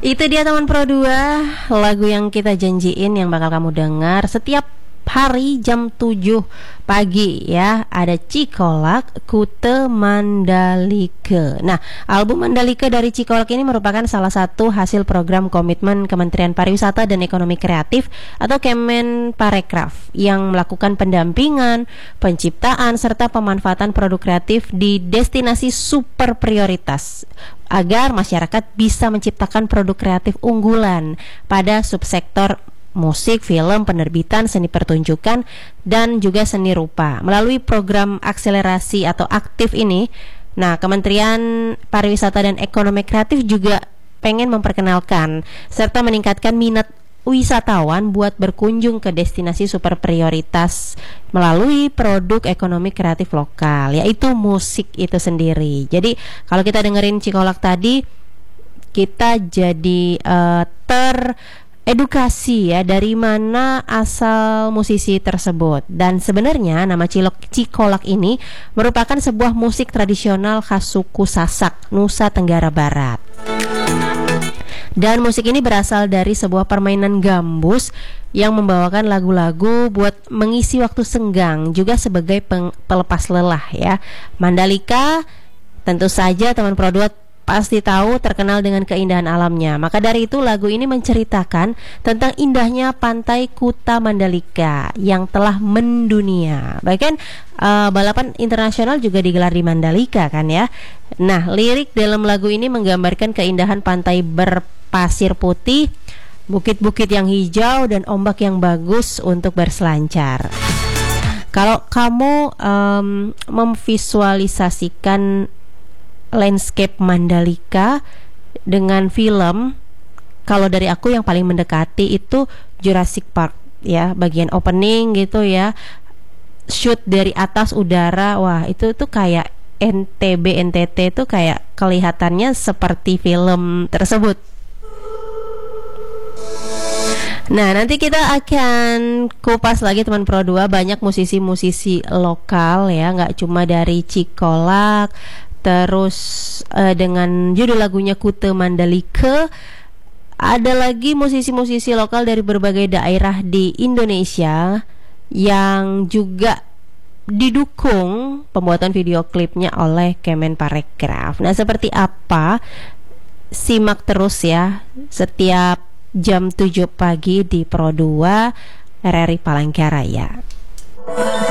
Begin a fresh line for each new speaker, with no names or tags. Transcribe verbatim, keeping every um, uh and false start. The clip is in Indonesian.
Itu dia teman Pro dua, lagu yang kita janjiin yang bakal kamu dengar setiap hari jam tujuh pagi ya. Ada Cikolak Kute Mandalika. Nah, album Mandalika dari Cikolak ini merupakan salah satu hasil program komitmen Kementerian Pariwisata dan Ekonomi Kreatif atau Kemenparekraf yang melakukan pendampingan, penciptaan serta pemanfaatan produk kreatif di destinasi super prioritas agar masyarakat bisa menciptakan produk kreatif unggulan pada subsektor musik, film, penerbitan, seni pertunjukan, dan juga seni rupa. Melalui program akselerasi atau aktif ini, nah Kementerian Pariwisata dan Ekonomi Kreatif juga pengen memperkenalkan serta meningkatkan minat wisatawan buat berkunjung ke destinasi super prioritas melalui produk ekonomi kreatif lokal, yaitu musik itu sendiri. Jadi kalau kita dengerin Cikolak tadi, kita jadi uh, ter edukasi ya dari mana asal musisi tersebut. Dan sebenarnya nama Cilok Cikolak ini merupakan sebuah musik tradisional khas suku Sasak, Nusa Tenggara Barat. Dan musik ini berasal dari sebuah permainan gambus yang membawakan lagu-lagu buat mengisi waktu senggang, juga sebagai peng- pelepas lelah ya. Mandalika tentu saja teman Pro dua pasti tahu terkenal dengan keindahan alamnya. Maka dari itu lagu ini menceritakan tentang indahnya pantai Kuta Mandalika yang telah mendunia. Bahkan uh, balapan internasional juga digelar di Mandalika kan ya. Nah, lirik dalam lagu ini menggambarkan keindahan pantai berpasir putih, bukit-bukit yang hijau dan ombak yang bagus untuk berselancar. Kalau kamu um, memvisualisasikan landscape Mandalika dengan film, kalau dari aku yang paling mendekati itu Jurassic Park ya, bagian opening gitu ya, shoot dari atas udara, wah itu tuh kayak N T B N T T tuh kayak kelihatannya seperti film tersebut. Nah, nanti kita akan kupas lagi teman Pro dua, banyak musisi-musisi lokal ya, nggak cuma dari Cikolak. Terus uh, dengan judul lagunya Kute Mandalika, ada lagi musisi-musisi lokal dari berbagai daerah di Indonesia yang juga didukung pembuatan video klipnya oleh Kemenparekraf. Nah, seperti apa? Simak terus ya setiap jam tujuh pagi di Pro dua R R I Palangkaraya.